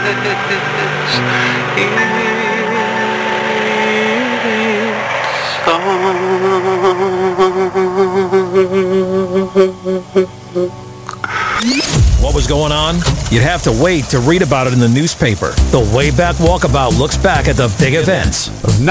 What was going on? You'd have to wait to read about it in the newspaper. The Wayback Walkabout looks back at the big events of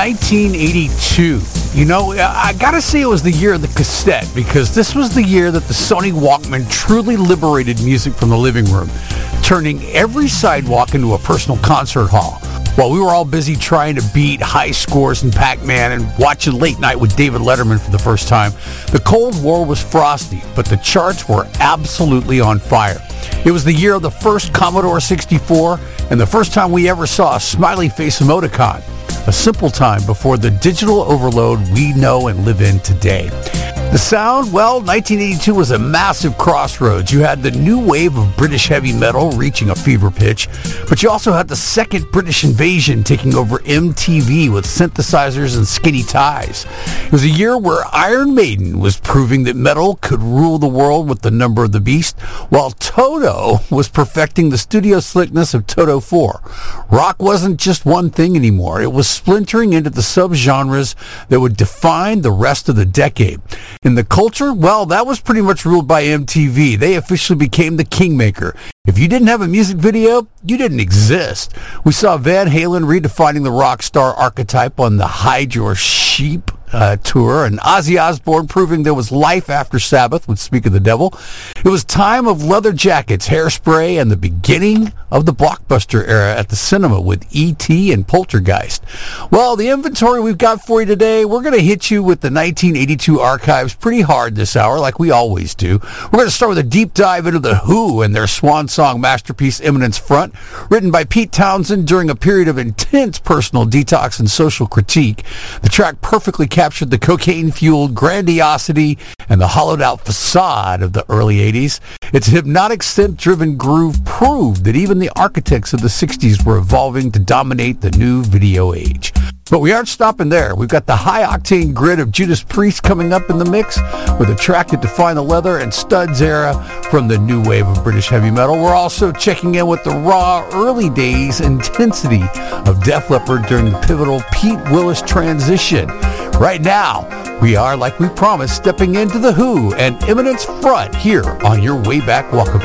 1982. You know, I gotta say it was the year of the cassette, because this was the year that the Sony Walkman truly liberated music from the living room, turning every sidewalk into a personal concert hall. While we were all busy trying to beat high scores in Pac-Man and watching Late Night with David Letterman for the first time, the Cold War was frosty, but the charts were absolutely on fire. It was the year of the first Commodore 64 and the first time we ever saw a smiley face emoticon, a simple time before the digital overload we know and live in today. The sound, well, 1982 was a massive crossroads. You had the new wave of British heavy metal reaching a fever pitch, but you also had the second British invasion taking over MTV with synthesizers and skinny ties. It was a year where Iron Maiden was proving that metal could rule the world with the Number of the Beast, while Toto was perfecting the studio slickness of Toto 4. Rock wasn't just one thing anymore. It was splintering into the subgenres that would define the rest of the decade. In the culture, well, that was pretty much ruled by MTV. They officially became the kingmaker. If you didn't have a music video, you didn't exist. We saw Van Halen redefining the rock star archetype on the Hide Your Sheep tour, and Ozzy Osbourne proving there was life after Sabbath with Speak of the Devil. It was time of leather jackets, hairspray, and the beginning of the blockbuster era at the cinema with E.T. and Poltergeist. Well, the inventory we've got for you today, we're going to hit you with the 1982 archives pretty hard this hour, like we always do. We're going to start with a deep dive into The Who and their swan song masterpiece, Eminence Front, written by Pete Townsend during a period of intense personal detox and social critique. The track perfectly captured the cocaine-fueled grandiosity and the hollowed-out facade of the early 80s. Its hypnotic synth-driven groove proved that even the architects of the 60s were evolving to dominate the new video age. But we aren't stopping there. We've got the high-octane grit of Judas Priest coming up in the mix with a track that defined the leather and studs era from the new wave of British heavy metal. We're also checking in with the raw, early days intensity of Def Leppard during the pivotal Pete Willis transition. Right now, we are, like we promised, stepping into The Who and Eminence Front here on your Wayback Walkabout.